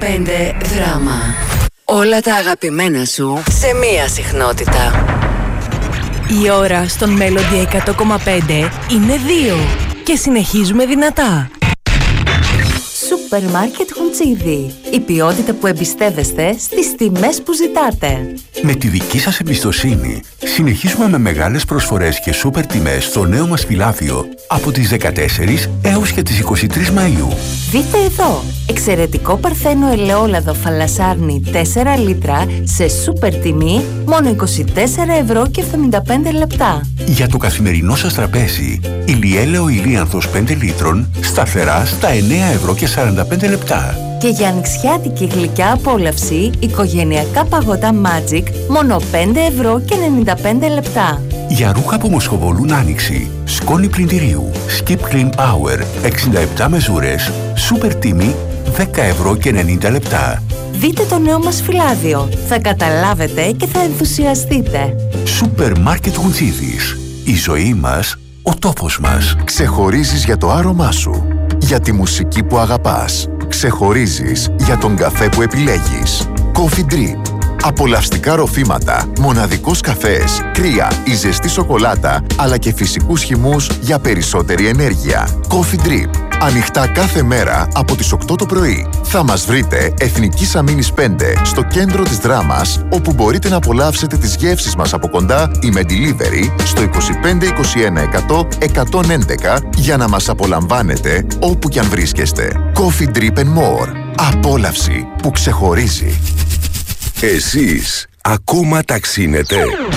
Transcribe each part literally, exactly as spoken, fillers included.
πέντε δράμα. Όλα τα αγαπημένα σου σε μία συχνότητα. Η ώρα στον Melody εκατό κόμμα πέντε είναι δύο και συνεχίζουμε δυνατά. Σούπερ μάρκετ Χουντσίδι. Η ποιότητα που εμπιστεύεστε στις τιμές που ζητάτε. Με τη δική σας εμπιστοσύνη, συνεχίζουμε με μεγάλες προσφορές και σούπερ τιμές στο νέο μας φυλάδιο από τις δεκατέσσερις έως και τις είκοσι τρεις Μαΐου. Δείτε εδώ! Εξαιρετικό παρθένο ελαιόλαδο φαλασάρνη τέσσερα λίτρα σε σούπερ τιμή μόνο είκοσι τέσσερα ευρώ και εβδομήντα πέντε λεπτά. Για το καθημερινό σας τραπέζι, ηλιέλαιο ηλίανθος πέντε λίτρων σταθερά στα εννέα ευρώ και σαράντα πέντε λεπτά. Και για ανοιξιάτικη γλυκιά απόλαυση, οικογενειακά παγωτά Magic μόνο πέντε ευρώ και ενενήντα πέντε λεπτά. Για ρούχα που μοσχοβολούν άνοιξη, σκόνη πλυντηρίου, Skip Clean Power εξήντα επτά μεζούρες, σούπερ τιμή δέκα ευρώ και ενενήντα λεπτά. Δείτε το νέο μας φυλάδιο. Θα καταλάβετε και θα ενθουσιαστείτε. Σούπερ μάρκετ Γουντζίδης. Η ζωή μας, ο τόπος μας. Ξεχωρίζεις για το άρωμά σου. Για τη μουσική που αγαπάς. Ξεχωρίζεις για τον καφέ που επιλέγεις. Coffee Drip. Απολαυστικά ροφήματα, μοναδικός καφές, κρύα ή ζεστή σοκολάτα, αλλά και φυσικούς χυμούς για περισσότερη ενέργεια. Coffee Drip. Ανοιχτά κάθε μέρα από τις οκτώ το πρωί. Θα μας βρείτε Εθνικής Αμήνης πέντε στο κέντρο της Δράμας, όπου μπορείτε να απολαύσετε τις γεύσεις μας από κοντά ή με delivery στο είκοσι πέντε είκοσι ένα εκατό εκατόν έντεκα για να μας απολαμβάνετε όπου κι αν βρίσκεστε. Coffee Drip and More. Απόλαυση που ξεχωρίζει. Εσείς ακόμα ταξίνετε?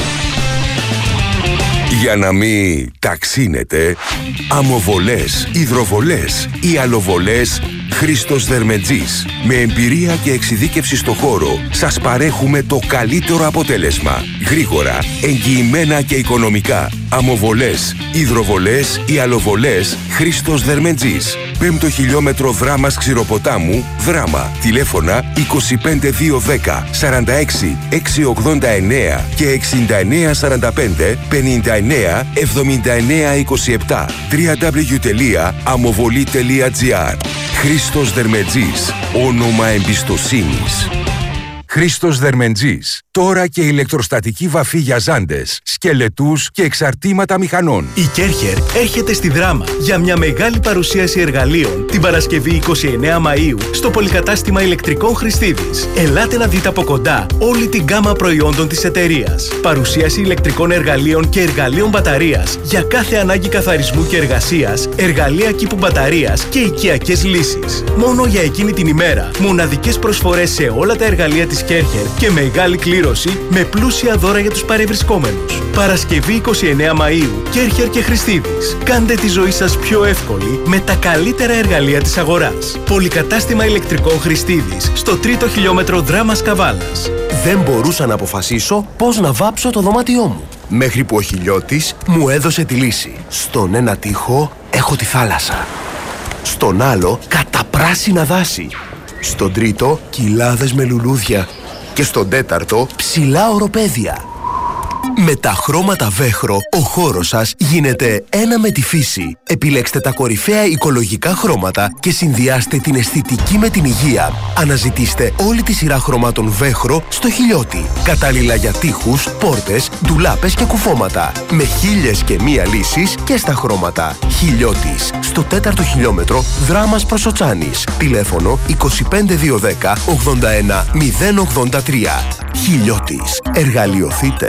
Για να μην ταξίνετε, αμμοβολές, υδροβολές ή αλοβολές Χρήστος Δερμετζής. Με εμπειρία και εξειδίκευση στο χώρο, σας παρέχουμε το καλύτερο αποτέλεσμα. Γρήγορα, εγγυημένα και οικονομικά. Αμμοβολές, υδροβολές ή αλοβολές Χρήστος Δερμετζής. Πέμπτο χιλιόμετρο Δράμας Ξηροποτάμου, Δράμα. Τηλέφωνα είκοσι πέντε δύο δέκα σαράντα έξι εξακόσια ογδόντα εννέα και εξήντα εννέα σαράντα πέντε πενήντα εννέα εβδομήντα εννέα είκοσι επτά. double-u double-u double-u τελεία αμοβολή τελεία τζι άρ. Χρήστος Δερμετζής. Όνομα εμπιστοσύνης. Χρήστος Δερμετζής. Τώρα και ηλεκτροστατική βαφή για ζάντες, σκελετούς και εξαρτήματα μηχανών. Η Κέρχερ έρχεται στη Δράμα για μια μεγάλη παρουσίαση εργαλείων την Παρασκευή είκοσι εννέα Μαΐου στο πολυκατάστημα ηλεκτρικών Χριστίδης. Ελάτε να δείτε από κοντά όλη την γκάμα προϊόντων της εταιρείας. Παρουσίαση ηλεκτρικών εργαλείων και εργαλείων μπαταρίας για κάθε ανάγκη καθαρισμού και εργασίας, εργαλεία κήπου μπαταρίας και οικιακές λύσεις. Μόνο για εκείνη την ημέρα, μοναδικές προσφορές σε όλα τα εργαλεία της Κέρχερ και μεγάλη κλήρωση με πλούσια δώρα για τους παρευρισκόμενους. Παρασκευή είκοσι εννέα Μαΐου, Κέρχερ και Χριστίδης. Κάντε τη ζωή σας πιο εύκολη με τα καλύτερα εργαλεία της αγοράς. Πολυκατάστημα ηλεκτρικών Χριστίδης, στο τρίτο χιλιόμετρο Δράμας Καβάλας. Δεν μπορούσα να αποφασίσω πώς να βάψω το δωμάτιό μου. Μέχρι που ο Χιλιώτης μου έδωσε τη λύση. Στον ένα τοίχο έχω τη θάλασσα. Στον άλλο καταπράσινα δάση. Στον τρίτο κοιλάδες με λουλούδια. Και στον τέταρτο ψηλά οροπέδια. Με τα χρώματα Βέχρο, ο χώρος σας γίνεται ένα με τη φύση. Επιλέξτε τα κορυφαία οικολογικά χρώματα και συνδυάστε την αισθητική με την υγεία. Αναζητήστε όλη τη σειρά χρωμάτων Βέχρο στο Χιλιώτη. Κατάλληλα για τοίχους, πόρτες, ντουλάπες και κουφώματα. Με χίλιες και μία λύσεις και στα χρώματα. Χιλιώτης, στο τέταρτο χιλιόμετρο Δράμας Προσοτσάνης. Τηλέφωνο είκοσι πέντε δύο δέκα ογδόντα ένα μηδέν ογδόντα τρία. Χιλιώτης. Εργαλειοθείτε.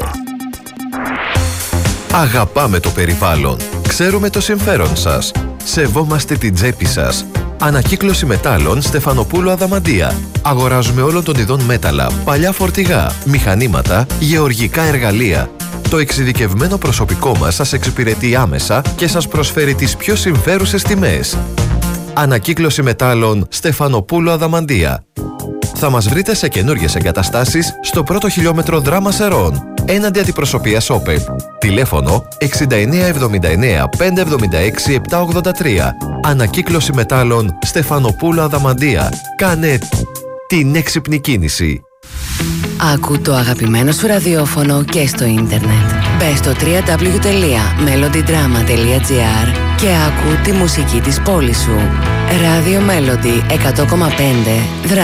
Αγαπάμε το περιβάλλον. Ξέρουμε το συμφέρον σας. Σεβόμαστε την τσέπη σας. Ανακύκλωση μετάλλων Στεφανοπούλου Αδαμαντία. Αγοράζουμε όλων των ειδών μέταλλα, παλιά φορτηγά, μηχανήματα, γεωργικά εργαλεία. Το εξειδικευμένο προσωπικό μας σας εξυπηρετεί άμεσα και σας προσφέρει τις πιο συμφέρουσες τιμές. Ανακύκλωση μετάλλων Στεφανοπούλου Αδαμαντία. Θα μας βρείτε σε καινούργιες εγκαταστάσεις στο πρώτο χιλιόμετρο Δράμας Ερών, έναντι αντιπροσωπείας ΟΠΕ. Τηλέφωνο εξήντα εννέα εβδομήντα εννέα πεντακόσια εβδομήντα έξι επτακόσια ογδόντα τρία. Ανακύκλωση μετάλλων Στεφανοπούλου Αδαμαντία. Κάνε την έξυπνη κίνηση. Άκου το αγαπημένο σου ραδιόφωνο και στο ίντερνετ. Μπες στο double-u double-u double-u τελεία melodydrama τελεία τζι άρ και άκου τη μουσική της πόλης σου. Radio Melody εκατό κόμμα πέντε.